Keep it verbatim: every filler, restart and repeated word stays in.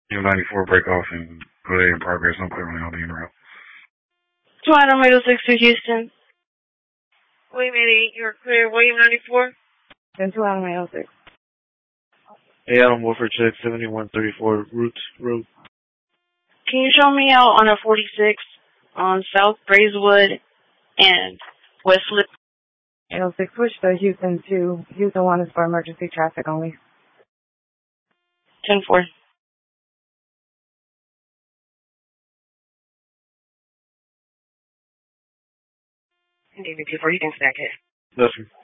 You ninety-four break off and go ahead in progress. I'm clear on the Aldine route. two Adam eight oh six to Houston. William eighty-eight, you're clear. William ninety-four. Then two Adam eight oh six. Hey, Adam Wolford, check seventy-one thirty-four Route Road. Can you show me out on a forty-six on South Braeswood and West Lip? eight oh six, switch to Houston two. Houston one is for emergency traffic only. ten four. David two four, you can stack it. That's